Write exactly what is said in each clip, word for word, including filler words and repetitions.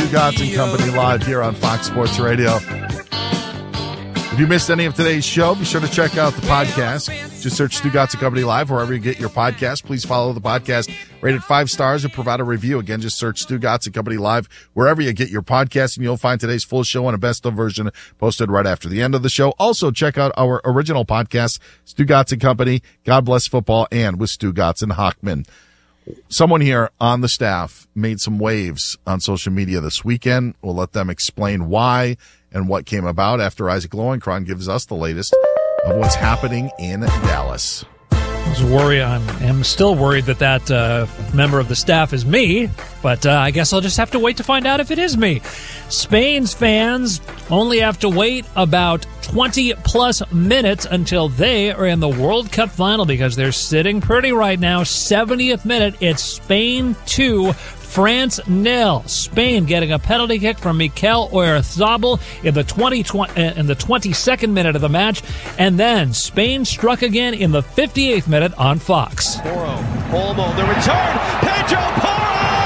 Stugotz and Company live here on Fox Sports Radio. If you missed any of today's show, be sure to check out the podcast. Just search Stugotz and Company live wherever you get your podcast. Please follow the podcast. Rated five stars and provide a review. Again, just search Stugotz and Company live wherever you get your podcast, and you'll find today's full show and a best-of version posted right after the end of the show. Also, check out our original podcast, Stugotz and Company, God Bless Football, and with Stugotz and Hochman. Someone here on the staff made some waves on social media this weekend. We'll let them explain why and what came about after Isaac Lowenkron gives us the latest of what's happening in Dallas. I was worried. I'm, I'm still worried that that uh, member of the staff is me, but uh, I guess I'll just have to wait to find out if it is me. Spain's fans only have to wait about twenty-plus minutes until they are in the World Cup final because they're sitting pretty right now. seventieth minute, it's Spain two, France nil. Spain getting a penalty kick from Mikel Oyarzabal in the twenty, in the twenty-second minute of the match, and then Spain struck again in the fifty-eighth minute on Fox. Porro, Olmo, the return, Pedro Porro!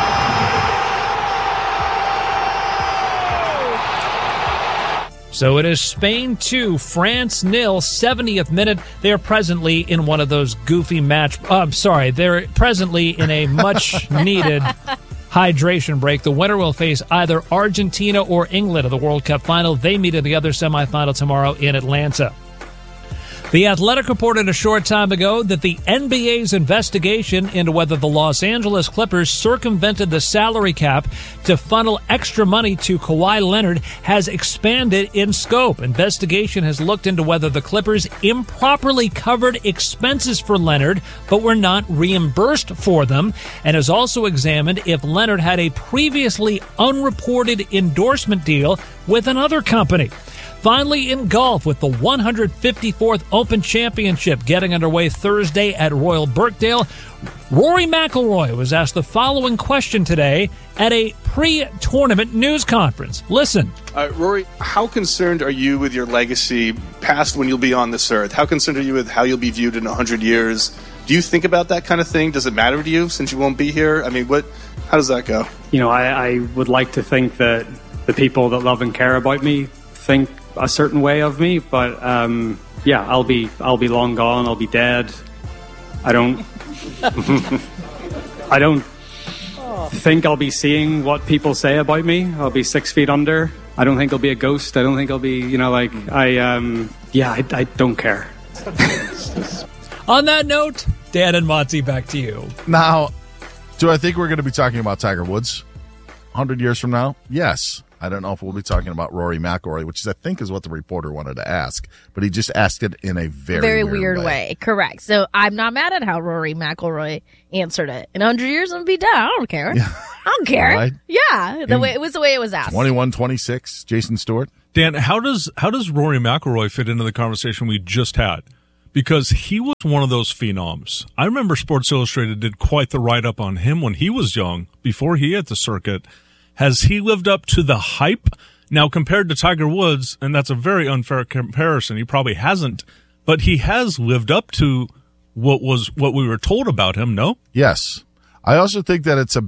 So it is Spain two, France nil, seventieth minute. They are presently in one of those goofy match. Oh, I'm sorry, they're presently in a much-needed hydration break. The winner will face either Argentina or England in the World Cup final. They meet in the other semifinal tomorrow in Atlanta. The Athletic reported a short time ago that the N B A's investigation into whether the Los Angeles Clippers circumvented the salary cap to funnel extra money to Kawhi Leonard has expanded in scope. Investigation has looked into whether the Clippers improperly covered expenses for Leonard but were not reimbursed for them, and has also examined if Leonard had a previously unreported endorsement deal with another company. Finally, in golf, with the one hundred fifty-fourth Open Championship getting underway Thursday at Royal Birkdale, Rory McIlroy was asked the following question today at a pre-tournament news conference. Listen. Uh, Rory, how concerned are you with your legacy past when you'll be on this earth? How concerned are you with how you'll be viewed in one hundred years? Do you think about that kind of thing? Does it matter to you since you won't be here? I mean, what? How does that go? You know, I, I would like to think that the people that love and care about me think a certain way of me, but um, yeah, I'll be I'll be long gone. I'll be dead. I don't I don't think I'll be seeing what people say about me. I'll be six feet under. I don't think I'll be a ghost. I don't think I'll be, you know, like I um yeah, I, I don't care. On that note, Dan and Monty, back to you. Now, do I think we're going to be talking about Tiger Woods one hundred years from now? Yes. I don't know if we'll be talking about Rory McIlroy, which is, I think, is what the reporter wanted to ask. But he just asked it in a very, very weird, weird way. way. Correct. So I'm not mad at how Rory McIlroy answered it. In one hundred years, I'm going to be dead. I don't care. Yeah. I don't care. Right. Yeah. The way, it was the way it was asked. twenty-one twenty-six, Jason Stewart. Dan, how does how does Rory McIlroy fit into the conversation we just had? Because he was one of those phenoms. I remember Sports Illustrated did quite the write-up on him when he was young, before he hit the circuit. Has he lived up to the hype? Now, compared to Tiger Woods, and that's a very unfair comparison, he probably hasn't, but he has lived up to what was what we were told about him, no? Yes. I also think that it's a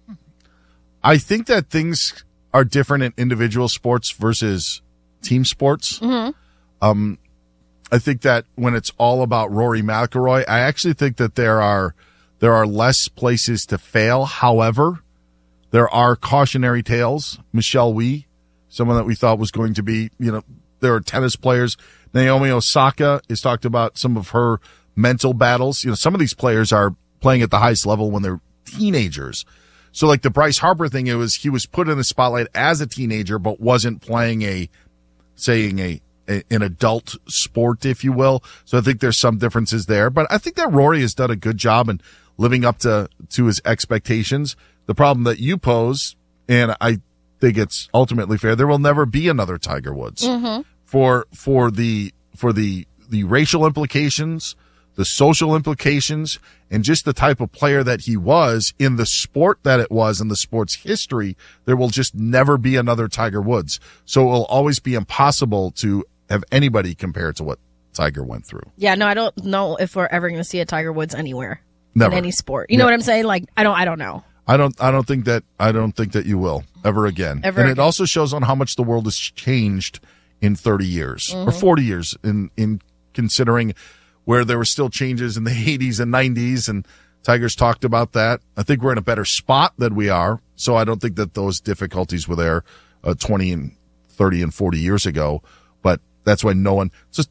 I think that things are different in individual sports versus team sports. Mm-hmm. Um, I think that when it's all about Rory McIlroy, I actually think that there are there are less places to fail. However, there are cautionary tales. Michelle Wie, someone that we thought was going to be, you know, there are tennis players. Naomi Osaka has talked about some of her mental battles. You know, some of these players are playing at the highest level when they're teenagers. So like the Bryce Harper thing, it was, he was put in the spotlight as a teenager, but wasn't playing a, saying a, a an adult sport, if you will. So I think there's some differences there, but I think that Rory has done a good job in living up to, to his expectations. The problem that you pose, and I think it's ultimately fair, there will never be another Tiger Woods. Mm-hmm. For for the for the the racial implications, the social implications, and just the type of player that he was in the sport that it was, in the sport's history, there will just never be another Tiger Woods. So it will always be impossible to have anybody compare to what Tiger went through. Yeah, no, I don't know if we're ever going to see a Tiger Woods anywhere. Never. In any sport. You yeah. know what I'm saying? Like, I don't I don't know. I don't. I don't think that. I don't think that you will ever again. Ever and again. It also shows on how much the world has changed in thirty years Mm-hmm. or forty years in in considering where there were still changes in the eighties and nineties, and Tigers talked about that. I think we're in a better spot than we are. So I don't think that those difficulties were there uh, twenty and thirty and forty years ago. But that's why no one just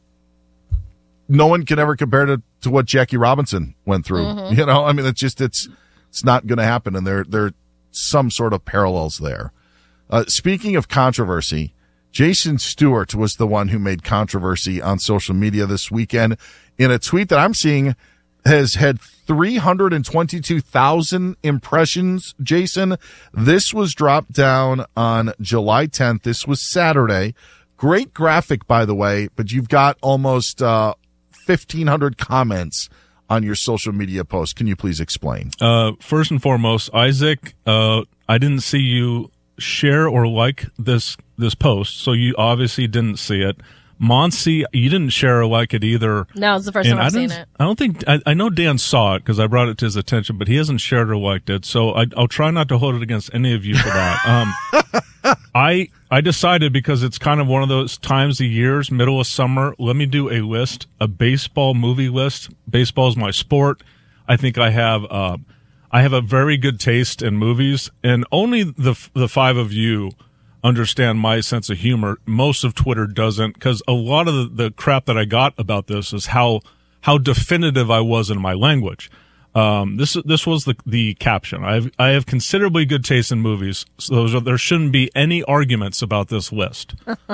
no one can ever compare to to what Jackie Robinson went through. Mm-hmm. You know, I mean, it's just it's. It's not going to happen, and there there are some sort of parallels there. Uh, speaking of controversy, Jason Stewart was the one who made controversy on social media this weekend in a tweet that I'm seeing has had three hundred twenty-two thousand impressions. Jason, this was dropped down on July tenth. This was Saturday. Great graphic, by the way, but you've got almost uh, fifteen hundred comments on your social media post. Can you please explain? Uh, first and foremost, Isaac, uh, I didn't see you share or like this this post, so you obviously didn't see it. Monsi, you didn't share or like it either. No, it's the first And time I've I seen didn't- it. I don't think I, I know Dan saw it because I brought it to his attention, but he hasn't shared or liked it. So I, I'll try not to hold it against any of you for that. Um, I I decided because it's kind of one of those times of years, middle of summer. Let me do a list, a baseball movie list. Baseball is my sport. I think I have uh, I have a very good taste in movies, and only the the five of you understand my sense of humor. Most of Twitter doesn't, because a lot of the, the crap that I got about this is how how definitive I was in my language. Um, this this was the the caption. I have I have considerably good taste in movies, so those are, there shouldn't be any arguments about this list.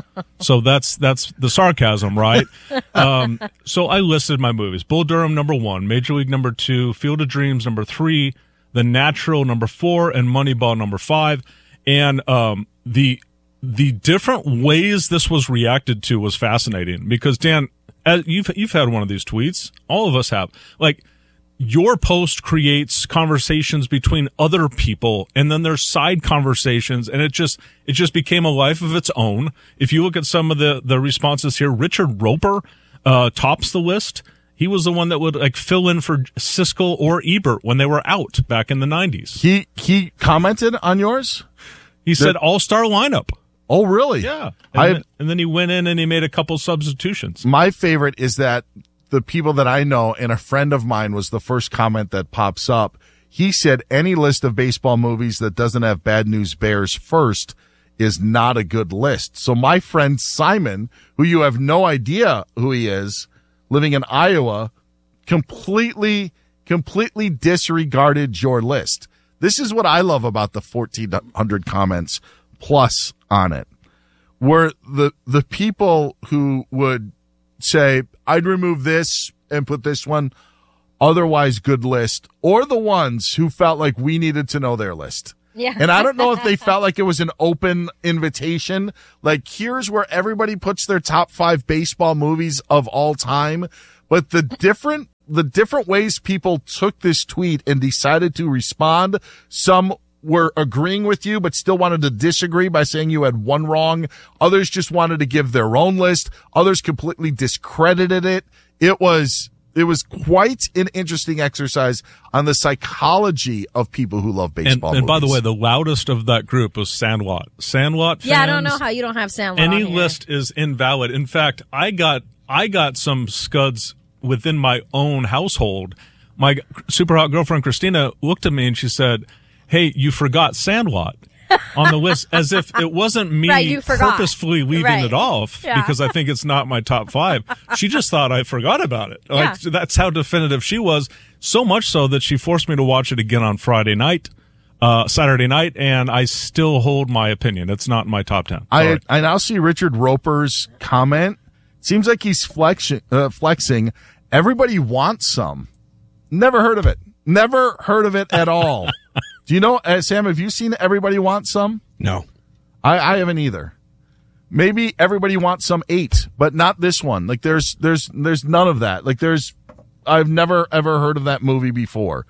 So that's that's the sarcasm, right? Um, so I listed my movies: Bull Durham number one, Major League number two, Field of Dreams number three, The Natural number four, and Moneyball number five. And um, the the different ways this was reacted to was fascinating because Dan, as you've you've had one of these tweets. All of us have. Like, your post creates conversations between other people, and then there's side conversations, and it just it just became a life of its own. If you look at some of the the responses here, Richard Roper uh, tops the list. He was the one that would like fill in for Siskel or Ebert when they were out back in the nineties. He he commented on yours? He said all-star lineup. Oh, really? Yeah. And, I then, and then he went in and he made a couple substitutions. My favorite is that the people that I know, and a friend of mine was the first comment that pops up. He said any list of baseball movies that doesn't have Bad News Bears first is not a good list. So my friend Simon, who you have no idea who he is, living in Iowa, completely, completely disregarded your list. This is what I love about the fourteen hundred comments plus on it, where the the people who would say, I'd remove this and put this one, otherwise good list, or the ones who felt like we needed to know their list. Yeah. And I don't know if they felt like it was an open invitation. Like, here's where everybody puts their top five baseball movies of all time. But the different, the different ways people took this tweet and decided to respond, some were agreeing with you, but still wanted to disagree by saying you had one wrong. Others just wanted to give their own list. Others completely discredited it. It was, It was quite an interesting exercise on the psychology of people who love baseball. And, and by the movies. way, the loudest of that group was Sandlot. Sandlot fans. Yeah, I don't know how you don't have Sandlot Any on here. list is invalid. In fact, I got I got some scuds within my own household. My super hot girlfriend Christina looked at me and she said, "Hey, you forgot Sandlot." on the list, as if it wasn't me Right, you forgot. purposefully leaving Right. it off Yeah. because I think it's not my top five. She just thought I forgot about it. Like, Yeah. that's how definitive she was. So much so that she forced me to watch it again on Friday night, uh, Saturday night, and I still hold my opinion. It's not in my top ten. I Sorry. I now see Richard Roper's comment. Seems like he's flexing. Uh, flexing. Everybody wants some. Never heard of it. Never heard of it at all. Do you know, uh, Sam? Have you seen Everybody Wants Some? No. I, I haven't either. Maybe Everybody Wants Some eight, but not this one. Like there's there's there's none of that. Like there's I've never ever heard of that movie before.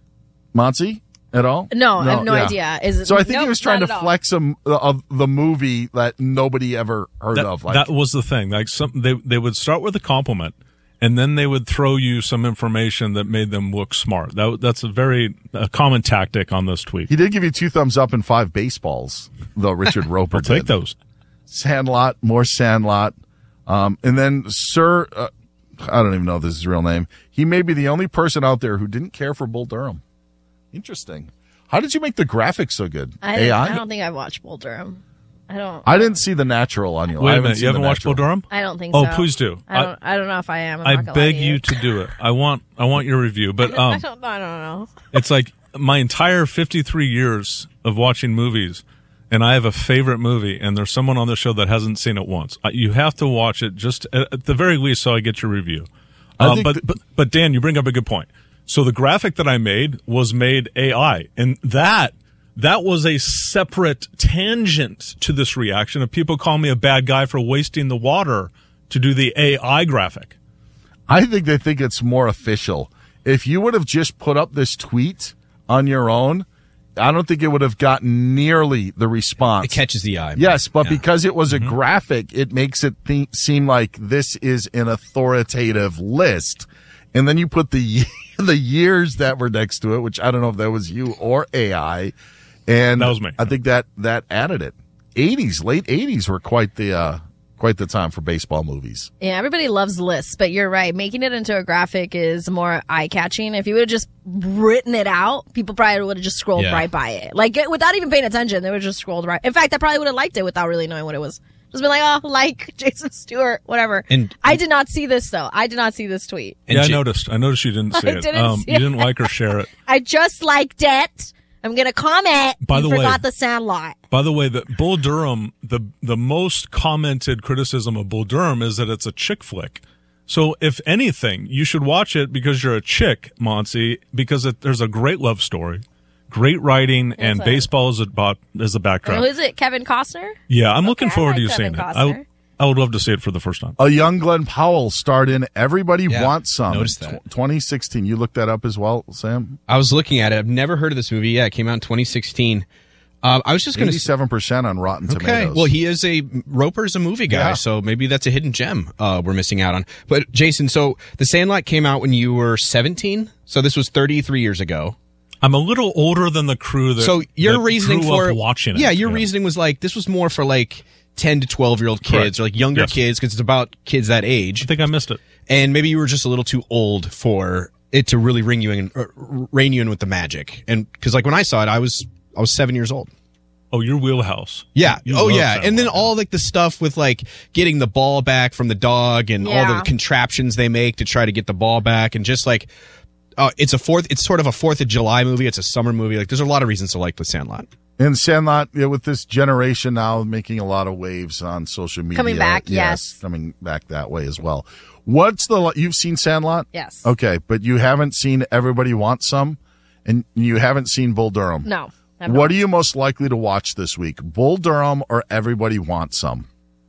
Monty? At all? No, I have no yeah. idea. Is it, So I think nope, he was trying not to at all. flex some of the movie that nobody ever heard that, of. Like, that was the thing. Like some, they they would start with a compliment, and then they would throw you some information that made them look smart. That, that's a very a common tactic on this tweet. He did give you two thumbs up and five baseballs, though, Richard Roper I'll did. take those. Sandlot, more Sandlot. Um, and then Sir, uh, I don't even know if this is his real name. He may be the only person out there who didn't care for Bull Durham. Interesting. How did you make the graphics so good? I, A I? I don't think I've watched Bull Durham. I don't. I didn't see the natural on you. Wait I a minute, seen you haven't the watched Bull natural. Durham? I don't think Oh, so. please do. I don't. I, don't know if I am. I'm I not gonna beg lie to you to do it. I want I want your review, but I um, don't. I don't know. it's like my entire fifty-three years of watching movies, and I have a favorite movie, and there's someone on the show that hasn't seen it once. Uh, You have to watch it, just at, at the very least, so I get your review. I Um, think but, th- but but Dan, you bring up a good point. So the graphic that I made was made A I, and that that was a separate tangent to this reaction of people calling me a bad guy for wasting the water to do the A I graphic. I think they think it's more official. If you would have just put up this tweet on your own, I don't think it would have gotten nearly the response. It catches the eye. Yes, but Yeah. because it was a Mm-hmm. graphic, it makes it th- seem like this is an authoritative list. And then you put the the years that were next to it, which I don't know if that was you or A I. And That was me. I think that that added it. eighties, late eighties were quite the uh, quite the time for baseball movies. Yeah, everybody loves lists, but you're right. Making it into a graphic is more eye-catching. If you would have just written it out, people probably would have just scrolled Yeah. right by it. Like, it- without even paying attention, they would have just scrolled right. In fact, I probably would have liked it without really knowing what it was. Just been like, oh, like Jason Stewart, whatever. And- I did not see this, though. I did not see this tweet. And yeah, I J- noticed. I noticed you didn't see I it. didn't um, see you it. didn't like or share it. I just liked it. I'm going to comment. By you the way- forgot the Sandlot. By the way, the Bull Durham, the the most commented criticism of Bull Durham is that it's a chick flick. So if anything, you should watch it because you're a chick, Monty, because it, there's a great love story, great writing, and a- baseball is a, bot, is a backdrop. Who is it? Kevin Costner? Yeah, I'm looking I forward like to you Kevin seeing it. Costner. I, I would love to see it for the first time. A young Glenn Powell starred in Everybody Yeah, Wants Some. noticed that. Tw- twenty sixteen. You looked that up as well, Sam? I was looking at it. I've never heard of this movie. Yeah, it came out in twenty sixteen. Um, I was just going to eighty-seven percent on Rotten Okay. Tomatoes. Well, he is a Roper's a movie guy, Yeah. so maybe that's a hidden gem uh, we're missing out on. But Jason, so The Sandlot came out when you were seventeen, so this was thirty-three years ago. I'm a little older than the crew that So your that reasoning grew for up watching it. yeah, your reasoning was like this was more for like ten to twelve year old kids Correct. or like younger Yes. kids because it's about kids that age, I think I missed it. and maybe you were just a little too old for it to really ring you in, or rein you in with the magic. And because like when I saw it, I was I was seven years old. Oh, your wheelhouse. Yeah. You oh, love yeah. that And then one. all like the stuff with like getting the ball back from the dog and all Yeah. the contraptions they make to try to get the ball back and just like, uh, it's a fourth, it's sort of a Fourth of July movie. It's a summer movie. Like there's a lot of reasons to like The Sandlot. And Sandlot, yeah, with this generation now making a lot of waves on social media. Coming back, yes. Coming back that way as well. What's the, you've seen Sandlot? Yes. Okay, but you haven't seen Everybody Wants Some, and you haven't seen Bull Durham. No. I'm What not. are you most likely to watch this week? Bull Durham or Everybody Wants Some?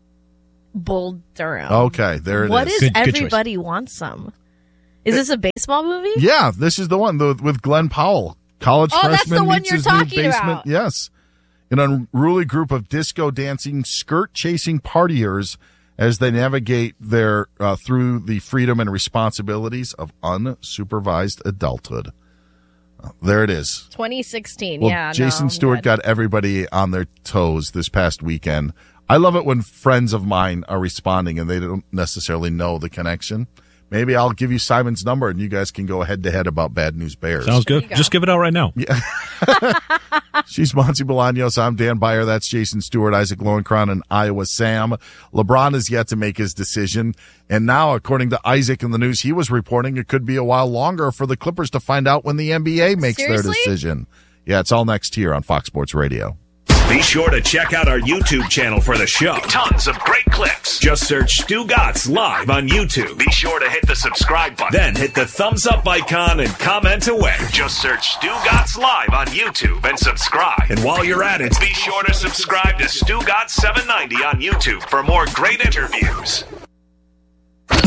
Bull Durham. Okay, there it is. What is Good- good choice. Everybody Wants Some? Is this a baseball movie? Yeah, this is the one the, with Glenn Powell. College Oh, that's freshman the one meets you're his new talking basement. about. Yes. An unruly group of disco dancing, skirt chasing partiers as they navigate their uh, through the freedom and responsibilities of unsupervised adulthood. Uh, there it is. twenty sixteen. Well, yeah. Jason no, I'm Stewart good. got everybody on their toes this past weekend. I love it when friends of mine are responding and they don't necessarily know the connection. Maybe I'll give you Simon's number and you guys can go head to head about Bad News Bears. Sounds good. you go. Just give it out right now. She's Monty Bolaños. I'm Dan Byer. That's Jason Stewart, Isaac Lowenkron, and Iowa Sam. LeBron has yet to make his decision. And now, according to Isaac in the news he was reporting, it could be a while longer for the Clippers to find out when the N B A makes Seriously? their decision. Yeah, it's all next here on Fox Sports Radio. Be sure to check out our YouTube channel for the show. Tons of great clips. Just search Stu Gatz Live on YouTube. Be sure to hit the subscribe button. Then hit the thumbs up icon and comment away. Just search Stu Gatz Live on YouTube and subscribe. And while you're at it, be sure to subscribe to Stu Gatz seven ninety on YouTube for more great interviews.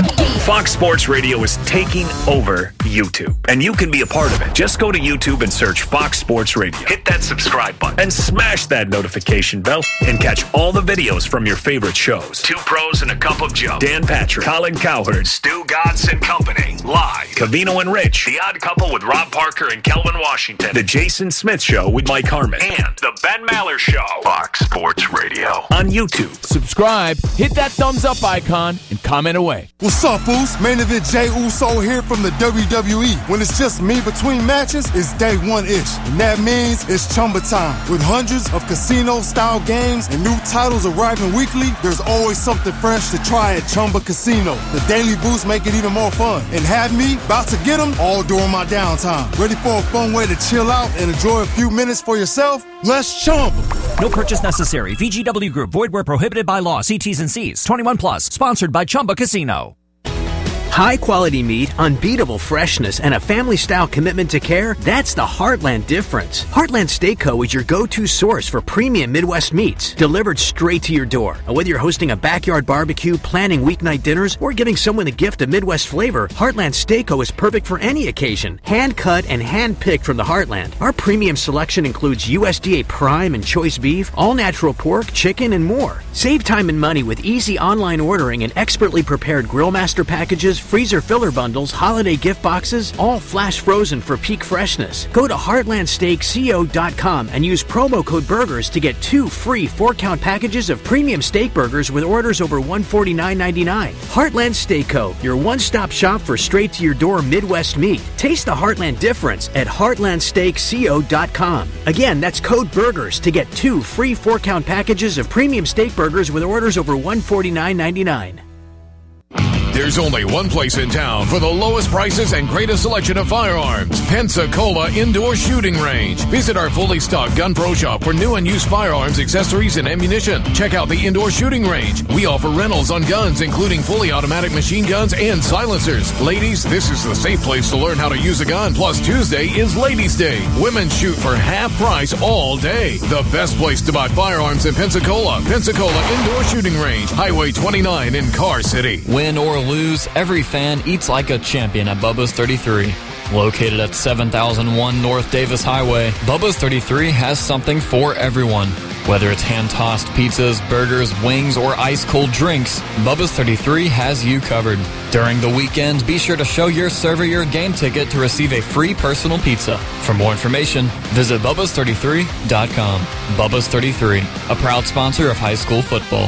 Fox Sports Radio is taking over YouTube, and you can be a part of it. Just go to YouTube and search Fox Sports Radio. Hit that subscribe button and smash that notification bell and catch all the videos from your favorite shows. Two Pros and a Cup of Joe. Dan Patrick, Colin Cowherd, Stu Gatz and Company. Live. Covino and Rich. The Odd Couple with Rob Parker and Kelvin Washington. The Jason Smith Show with Mike Harmon. And The Ben Maller Show. Fox Sports Radio on YouTube. Subscribe, hit that thumbs up icon, and comment away. What's up, Foos? Main Event Jey Uso here from the W W E. When it's just me between matches, it's day one-ish. And that means it's Chumba time. With hundreds of casino-style games and new titles arriving weekly, there's always something fresh to try at Chumba Casino. The daily boosts make it even more fun. And have me about to get them all during my downtime. Ready for a fun way to chill out and enjoy a few minutes for yourself? Let's Chumba. No purchase necessary. V G W Group. Void where prohibited by law. See T's and C's. twenty-one plus. Sponsored by Chumba Casino. High-quality meat, unbeatable freshness, and a family-style commitment to care, that's the Heartland difference. Heartland Steak Co. is your go-to source for premium Midwest meats, delivered straight to your door. And whether you're hosting a backyard barbecue, planning weeknight dinners, or giving someone the gift of Midwest flavor, Heartland Steak Co. is perfect for any occasion. Hand-cut and hand-picked from the Heartland. Our premium selection includes U S D A Prime and Choice Beef, all-natural pork, chicken, and more. Save time and money with easy online ordering and expertly prepared Grill Master packages, freezer filler bundles, holiday gift boxes, all flash frozen for peak freshness. Go to heartland steak co dot com and use promo code BURGERS to get two free four-count packages of premium steak burgers with orders over one hundred forty-nine ninety-nine. Heartland Steak Co., your one-stop shop for straight-to-your-door Midwest meat. Taste the Heartland difference at heartland steak co dot com. Again, that's code BURGERS to get two free four-count packages of premium steak burgers with orders over one hundred forty-nine ninety-nine. There's only one place in town for the lowest prices and greatest selection of firearms. Pensacola Indoor Shooting Range. Visit our fully stocked Gun Pro shop for new and used firearms, accessories, and ammunition. Check out the Indoor Shooting Range. We offer rentals on guns, including fully automatic machine guns and silencers. Ladies, this is the safe place to learn how to use a gun. Plus, Tuesday is Ladies' Day. Women shoot for half price all day. The best place to buy firearms in Pensacola. Pensacola Indoor Shooting Range. Highway twenty-nine in Car City. Win or lose, every fan eats like a champion at Bubba's thirty-three. Located at seven thousand one North Davis Highway, Bubba's thirty-three has something for everyone. Whether it's hand-tossed pizzas, burgers, wings, or ice-cold drinks, Bubba's thirty-three has you covered. During the weekends, be sure to show your server your game ticket to receive a free personal pizza. For more information, visit bubbas thirty-three dot com. Bubba's thirty-three, a proud sponsor of high school football.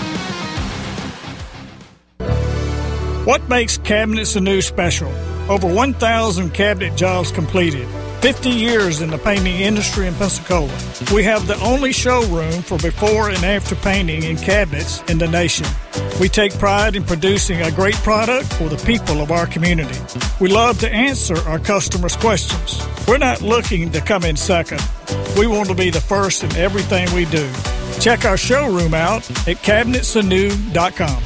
What makes Cabinets Anew special? Over one thousand cabinet jobs completed. fifty years in the painting industry in Pensacola. We have the only showroom for before and after painting in cabinets in the nation. We take pride in producing a great product for the people of our community. We love to answer our customers' questions. We're not looking to come in second. We want to be the first in everything we do. Check our showroom out at cabinets anew dot com.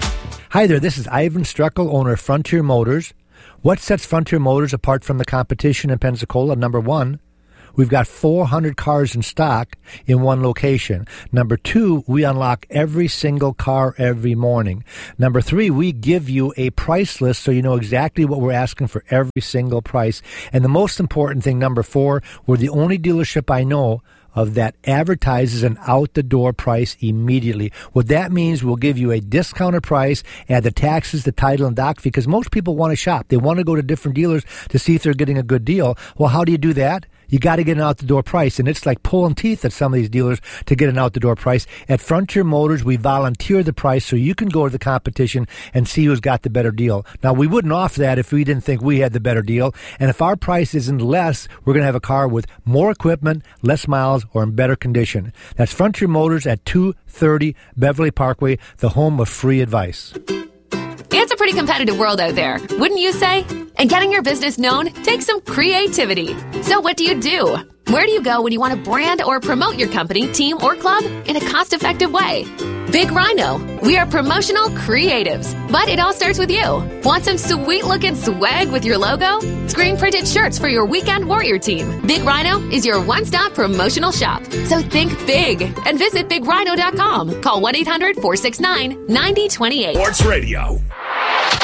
Hi there, this is Ivan Struckel, owner of Frontier Motors. What sets Frontier Motors apart from the competition in Pensacola? Number one, we've got four hundred cars in stock in one location. Number two, we unlock every single car every morning. Number three, we give you a price list so you know exactly what we're asking for every single price. And the most important thing, number four, we're the only dealership I know of that advertises an out-the-door price immediately. What that means, we'll give you a discounted price, add the taxes, the title, and doc fee, because most people want to shop. They want to go to different dealers to see if they're getting a good deal. Well, how do you do that? You got to get an out-the-door price, and it's like pulling teeth at some of these dealers to get an out-the-door price. At Frontier Motors, we volunteer the price so you can go to the competition and see who's got the better deal. Now, we wouldn't offer that if we didn't think we had the better deal, and if our price isn't less, we're going to have a car with more equipment, less miles, or in better condition. That's Frontier Motors at two thirty Beverly Parkway, the home of free advice. It's a pretty competitive world out there, wouldn't you say? And getting your business known takes some creativity. So what do you do? Where do you go when you want to brand or promote your company, team, or club in a cost-effective way? Big Rhino. We are promotional creatives, but it all starts with you. Want some sweet-looking swag with your logo? Screen-printed shirts for your weekend warrior team. Big Rhino is your one-stop promotional shop. So think big and visit big rhino dot com. Call one eight hundred four six nine nine zero two eight. Sports Radio.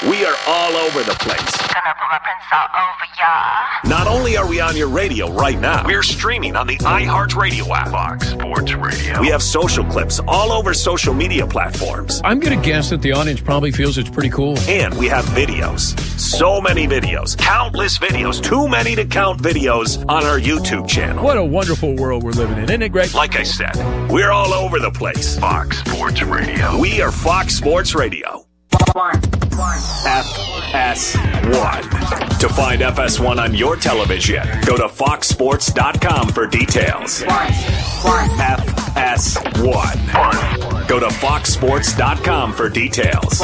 We are all over the place. Gonna put my prints all over ya. Not only are we on your radio right now, we're streaming on the iHeartRadio app. Fox Sports Radio. We have social clips all over social media platforms. I'm going to guess that the audience probably feels it's pretty cool. And we have videos. So many videos. Countless videos. Too many to count videos on our YouTube channel. What a wonderful world we're living in. Isn't it great? Like I said, we're all over the place. Fox Sports Radio. We are Fox Sports Radio. One. F S one. To find F S one on your television, go to fox sports dot com for details. F S one. Go to fox sports dot com for details.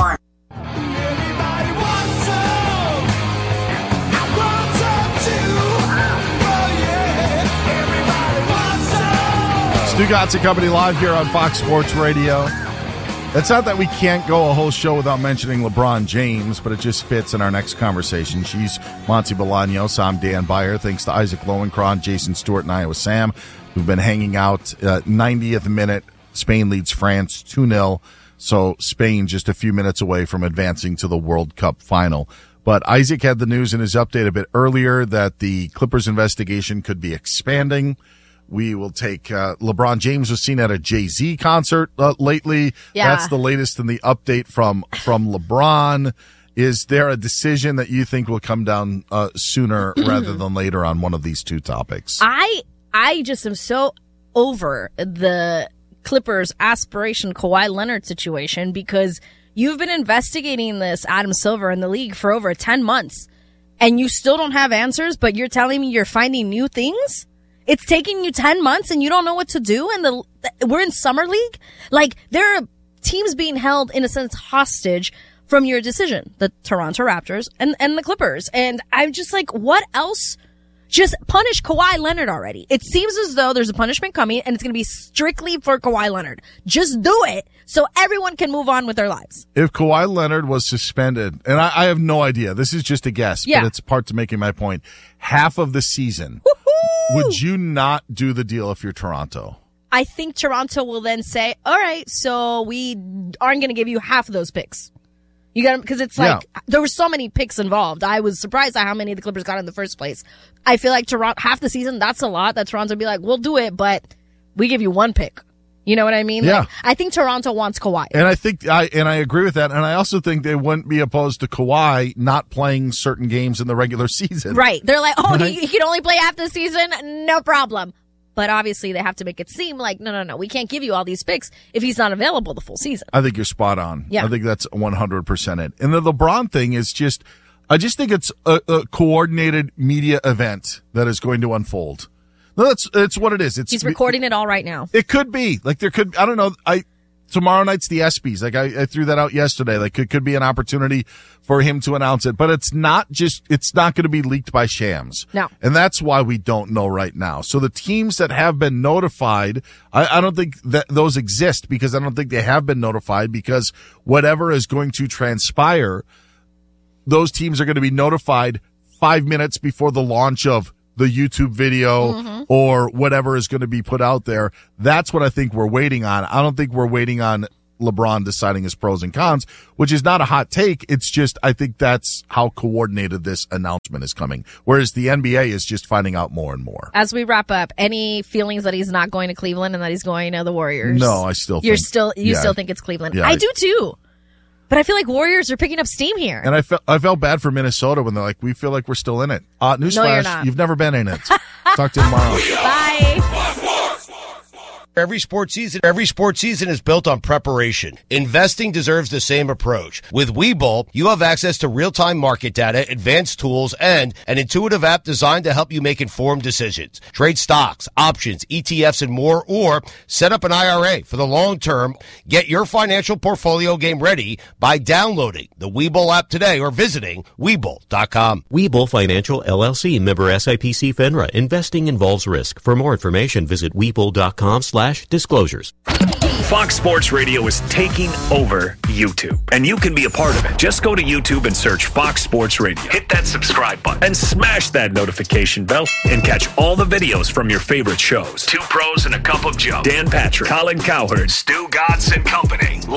Stu Gatz and Company live here on Fox Sports Radio. It's not that we can't go a whole show without mentioning LeBron James, but it just fits in our next conversation. She's Monty Bolaños. I'm Dan Beyer. Thanks to Isaac Lowenkron, Jason Stewart, and Iowa Sam, who've been hanging out. Uh, ninetieth minute, Spain leads France two nil. So Spain just a few minutes away from advancing to the World Cup final. But Isaac had the news in his update a bit earlier that the Clippers investigation could be expanding. We will take uh, LeBron James was seen at a Jay-Z concert uh, lately. Yeah. That's the latest in the update from from LeBron. Is there a decision that you think will come down uh, sooner rather than later on one of these two topics? I I just am so over the Clippers aspiration Kawhi Leonard situation because you've been investigating this Adam Silver in the league for over ten months and you still don't have answers, but you're telling me you're finding new things? It's taking you ten months and you don't know what to do, and the we're in summer league? Like, there are teams being held, in a sense, hostage from your decision. The Toronto Raptors and, and the Clippers. And I'm just like, what else? Just punish Kawhi Leonard already. It seems as though there's a punishment coming, and it's going to be strictly for Kawhi Leonard. Just do it so everyone can move on with their lives. If Kawhi Leonard was suspended, and I, I have no idea, this is just a guess, yeah. but it's part to making my point, half of the season, Woo-hoo! Would you not do the deal if you're Toronto? I think Toronto will then say, all right, so we aren't going to give you half of those picks. You got because it's like yeah. there were so many picks involved. I was surprised at how many the Clippers got in the first place. I feel like Toronto half the season, that's a lot. That Toronto would be like, we'll do it, but we give you one pick. You know what I mean? Yeah. Like, I think Toronto wants Kawhi. And I think I and I agree with that. And I also think they wouldn't be opposed to Kawhi not playing certain games in the regular season. Right. They're like, oh, right? he, he can only play half the season? No problem. But obviously, they have to make it seem like, no, no, no, we can't give you all these picks if he's not available the full season. I think you're spot on. Yeah. I think that's one hundred percent it. And the LeBron thing is just, I just think it's a, a coordinated media event that is going to unfold. No, that's, it's what it is. It's, he's recording it all right now. It could be. Like, there could, I don't know, I, tomorrow night's the ESPYs. Like, I, I threw that out yesterday. Like, it could be an opportunity for him to announce it. But it's not just, it's not going to be leaked by Shams. No. And that's why we don't know right now. So the teams that have been notified, I, I don't think that those exist because I don't think they have been notified because whatever is going to transpire, those teams are going to be notified five minutes before the launch of the YouTube video mm-hmm. or whatever is going to be put out there. That's what I think we're waiting on. I don't think we're waiting on LeBron deciding his pros and cons, which is not a hot take. It's just, I think that's how coordinated this announcement is coming. Whereas the N B A is just finding out more and more. As we wrap up, any feelings that he's not going to Cleveland and that he's going to the Warriors? No, I still You're think. still, you yeah. still think it's Cleveland? Yeah, I, I do too. But I feel like Warriors are picking up steam here. And I felt I felt bad for Minnesota when they're like, we feel like we're still in it. Uh, newsflash, no, you're not. You've never been in it. Talk to you tomorrow. Bye. Every sports season, every sports season is built on preparation. Investing deserves the same approach. With Webull, you have access to real-time market data, advanced tools, and an intuitive app designed to help you make informed decisions. Trade stocks, options, E T Fs, and more, or set up an I R A for the long term. Get your financial portfolio game ready by downloading the Webull app today or visiting Webull dot com. Webull Financial, L L C, member S I P C FINRA. Investing involves risk. For more information, visit Webull dot com slash disclosures. Fox Sports Radio is taking over YouTube, and you can be a part of it. Just go to YouTube and search Fox Sports Radio. Hit that subscribe button and smash that notification bell and catch all the videos from your favorite shows. Two Pros and a Cup of Joe. Dan Patrick, Colin Cowherd, Stu Gatz and Company, live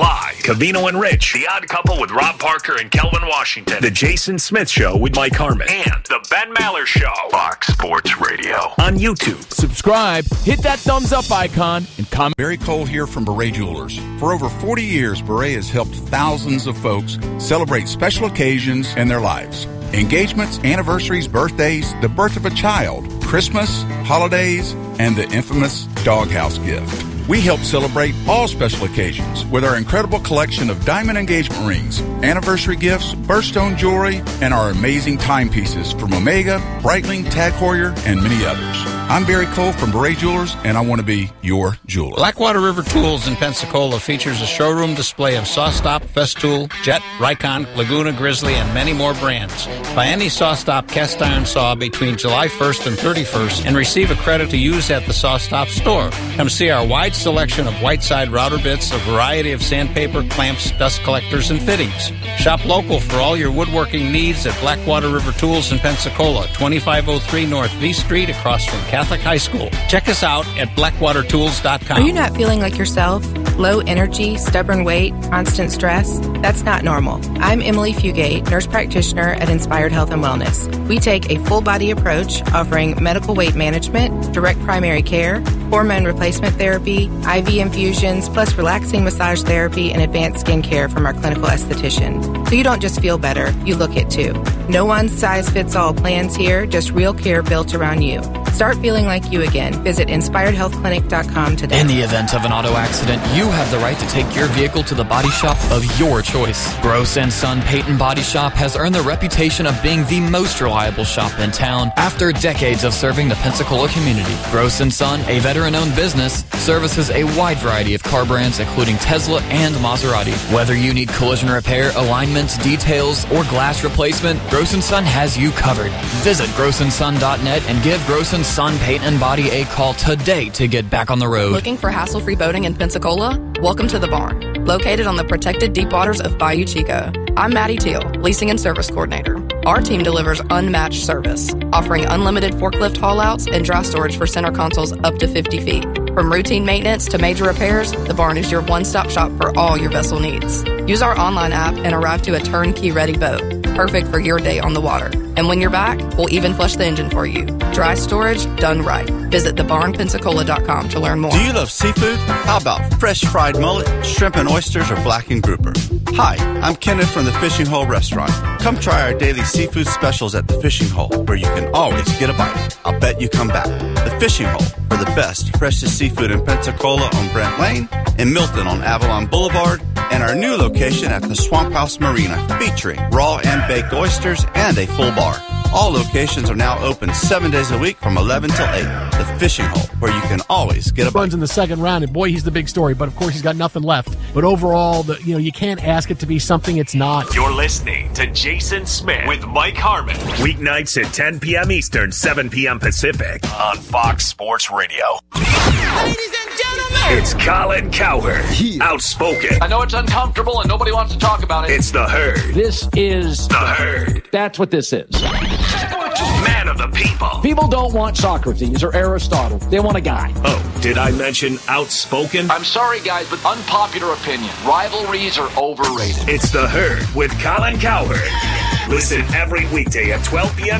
Covino and Rich, The Odd Couple with Rob Parker and Kelvin Washington, The Jason Smith Show with Mike Harmon, and The Ben Maller Show. Fox Sports Radio on YouTube. Subscribe, hit that thumbs up icon, and comment. Barry Cole here from Beret Jewelers. For over forty years, Beret has helped thousands of folks celebrate special occasions in their lives. Engagements, anniversaries, birthdays, the birth of a child, Christmas, holidays, and the infamous doghouse gift. We help celebrate all special occasions with our incredible collection of diamond engagement rings, anniversary gifts, birthstone jewelry, and our amazing timepieces from Omega, Breitling, Tag Heuer, and many others. I'm Barry Cole from Beret Jewelers, and I want to be your jeweler. Blackwater River Tools in Pensacola features a showroom display of SawStop, Festool, Jet, Rycon, Laguna, Grizzly, and many more brands. Buy any SawStop cast iron saw between July first and thirty-first and receive a credit to use at the SawStop store. Come see our wide selection of Whiteside router bits, a variety of sandpaper, clamps, dust collectors, and fittings. Shop local for all your woodworking needs at Blackwater River Tools in Pensacola, twenty-five oh three North V Street, across from Catholic High School. Check us out at blackwater tools dot com. Are you not feeling like yourself? Low energy, stubborn weight, constant stress? That's not normal. I'm Emily Fugate, nurse practitioner at Inspired Health and Wellness. We take a full body approach offering medical weight management, direct primary care, hormone replacement therapy, I V infusions, plus relaxing massage therapy and advanced skin care from our clinical esthetician. So you don't just feel better, you look it too. No one size fits all plans here, just real care built around you. Start feeling like you again. Visit inspired health clinic dot com today. In the event of an auto accident, you have the right to take your vehicle to the body shop of your choice. Gross and Son Peyton Body Shop has earned the reputation of being the most reliable shop in town after decades of serving the Pensacola community. Gross and Son, a veteran-owned business, services a wide variety of car brands including Tesla and Maserati. Whether you need collision repair, alignments, details, or glass replacement, Gross and Son has you covered. Visit gross and son dot net and give Gross and Son Peyton Body a call today to get back on the road. Looking for hassle-free boating in Pensacola? Welcome to the Barn, located on the protected deep waters of Bayou Chico. I'm Maddie Teal, leasing and service coordinator. Our team delivers unmatched service, offering unlimited forklift haul-outs and dry storage for center consoles up to fifty feet. From routine maintenance to major repairs, the Barn is your one-stop shop for all your vessel needs. Use our online app and arrive to a turnkey-ready boat, perfect for your day on the water. And when you're back, we'll even flush the engine for you. Dry storage done right. Visit the barn pensacola dot com to learn more. Do you love seafood? How about fresh fried mullet, shrimp and oysters, or blackened grouper? Hi, I'm Kenneth from the Fishing Hole Restaurant. Come try our daily seafood specials at the Fishing Hole, where you can always get a bite. I'll bet you come back. The Fishing Hole, for the best, freshest seafood in Pensacola on Brent Lane, in Milton on Avalon Boulevard, and our new location at the Swamp House Marina, featuring raw and baked oysters and a full bar. All locations are now open seven days a week from eleven till eight. The Fishing Hole, where you can always get a bite. Runs in the second round, and boy, he's the big story. But of course, he's got nothing left. But overall, the, you know, you can't ask it to be something it's not. You're listening to Jason Smith with Mike Harmon. Weeknights at ten p.m. Eastern, seven p.m. Pacific on Fox Sports Radio. Ladies and gentlemen, it's Colin Cowherd, outspoken. I know it's uncomfortable and nobody wants to talk about it. It's the Herd. This is the Herd. That's what this is. Man of the people. People don't want Socrates or Aristotle. They want a guy. Oh, did I mention outspoken? I'm sorry, guys, but unpopular opinion. Rivalries are overrated. It's the Herd with Colin Cowherd. Listen every weekday at twelve p.m.